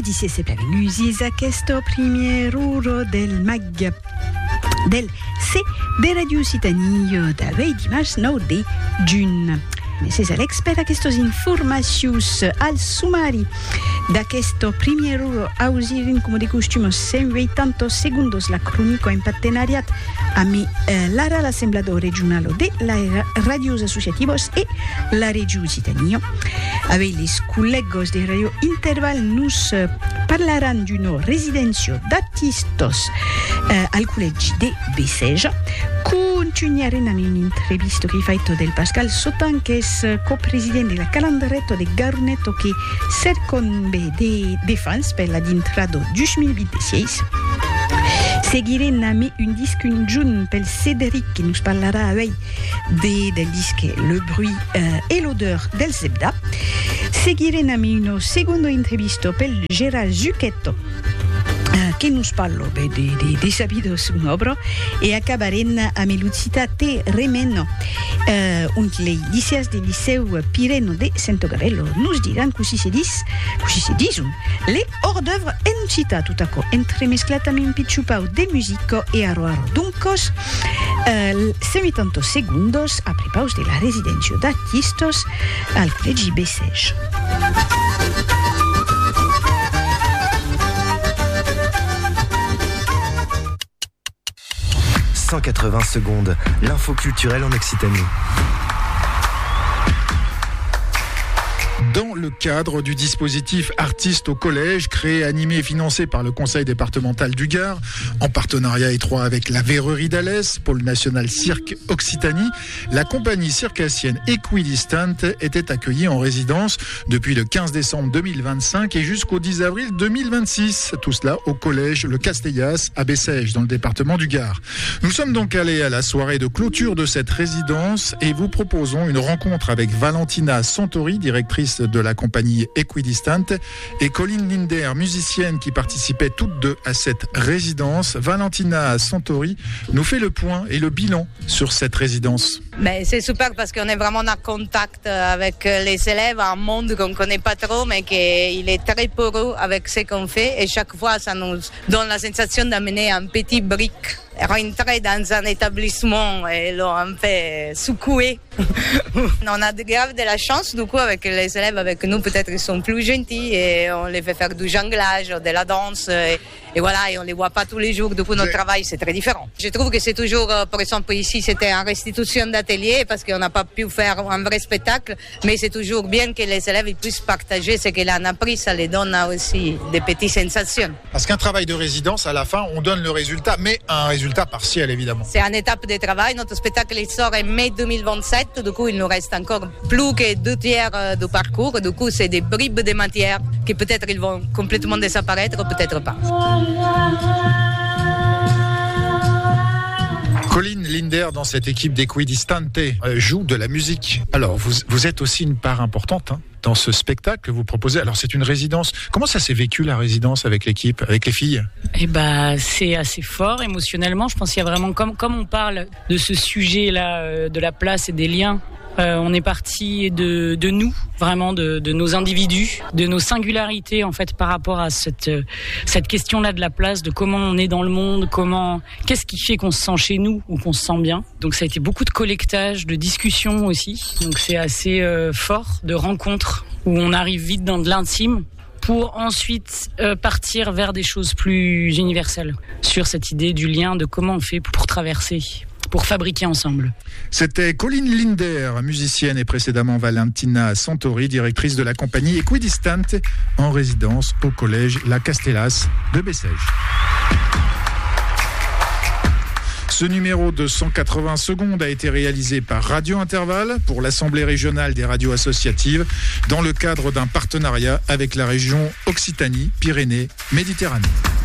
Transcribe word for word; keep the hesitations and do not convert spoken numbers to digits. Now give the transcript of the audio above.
diciesse benvenuti a questo primero del mag del C de Radio Occitanie d'avui dimanche nou de juny. C'est Alex per aquestos informacions al sumari d'aquesto primero ausirin, como de costume, cent oitanta segundos la cronico en partenariat amb eh, l'Ara, l'Assemblador Regional de la Radios Associativos e la Regió Occitania. Avec les collègues de Radio Interval, nous eh, parlaran d'une résidence d'artistes eh, al Collegi de Bessèges. Continuarem amb una entrevista che fatto del Pascal Sotan, che è copresidente della calendaretto de Garunetto, che cercon de, de fans per la d'intrado deux mille vingt-six. Seguirem amb un disc conjunt pel Cédric, qui nous parlera avec de, del disque Le bruit euh, et l'odeur del Zebda. Seguirem amb una seconda entrevista pel Gérard Zucchetto, che nous parlo de, de, de sabidos un obro, e acabarem amb l'Ucitate Remeno, uh, un les liceas del Liceu Pireno de Sant'Ogabello nous diran così se dis, così se disun, le hors d'œuvre en città, tout à coup, entremesclat amb un pitxupau de musico e aro aro duncos, uh, cent oitanta segundos a prepaus de la residència d'artistes al Collegi Bessèges. cent quatre-vingts secondes, l'info culturelle en Occitanie. Dans le cadre du dispositif Artistes au collège, créé, animé et financé par le Conseil départemental du Gard, en partenariat étroit avec la Verrerie d'Alès, Pôle national Cirque Occitanie, la compagnie circassienne Equidistant était accueillie en résidence depuis le quinze décembre deux mille vingt-cinq et jusqu'au dix avril deux mille vingt-six. Tout cela au collège Le Castellas à Bessèges, dans le département du Gard. Nous sommes donc allés à la soirée de clôture de cette résidence et vous proposons une rencontre avec Valentina Santori, directrice de la compagnie Equidistant, et Colline Linder, musicienne qui participait toutes deux à cette résidence. Valentina Santori nous fait le point et le bilan sur cette résidence. Mais c'est super parce qu'on est vraiment en contact avec les élèves, un monde qu'on ne connaît pas trop, mais qu'il est très poreux avec ce qu'on fait. Et chaque fois, ça nous donne la sensation d'amener un petit brick, rentrer dans un établissement et leur un peu secouer. On a grave de la chance, du coup, avec les élèves avec nous, peut-être ils sont plus gentils et on les fait faire du jonglage, de la danse. Et, et voilà, et on les voit pas tous les jours. Du coup, notre travail, c'est très différent. Je trouve que c'est toujours, par exemple, ici, c'était en restitution d'atelier parce qu'on n'a pas pu faire un vrai spectacle, mais c'est toujours bien que les élèves ils puissent partager ce qu'ils ont appris. Ça les donne aussi des petites sensations. Parce qu'un travail de résidence, à la fin, on donne le résultat, mais un résultat partiel, évidemment. C'est une étape de travail. Notre spectacle il sort en mai deux mille vingt-sept. Du coup, il nous reste encore plus que deux tiers du parcours. Du coup, c'est des bribes de matière qui peut-être ils vont complètement disparaître, peut-être pas. Colline Linder, dans cette équipe d'Equidistante, euh, joue de la musique. Alors, vous, vous êtes aussi une part importante hein, dans ce spectacle que vous proposez. Alors, c'est une résidence. Comment ça s'est vécu, la résidence, avec l'équipe, avec les filles ? Eh ben, c'est assez fort émotionnellement. Je pense qu'il y a vraiment, comme, comme on parle de ce sujet-là, euh, de la place et des liens, Euh, on est parti de, de nous, vraiment de, de nos individus, de nos singularités en fait par rapport à cette, cette question-là de la place, de comment on est dans le monde, comment, qu'est-ce qui fait qu'on se sent chez nous ou qu'on se sent bien. Donc ça a été beaucoup de collectage, de discussions aussi. Donc c'est assez euh, fort, de rencontres où on arrive vite dans de l'intime pour ensuite euh, partir vers des choses plus universelles sur cette idée du lien, de comment on fait pour traverser, pour fabriquer ensemble. C'était Colline Linder, musicienne, et précédemment Valentina Santori, directrice de la compagnie Equidistant, en résidence au collège La Castellas de Bessèges. Ce numéro de cent quatre-vingts secondes a été réalisé par Radio Interval pour l'Assemblée régionale des radios associatives dans le cadre d'un partenariat avec la région Occitanie-Pyrénées-Méditerranée.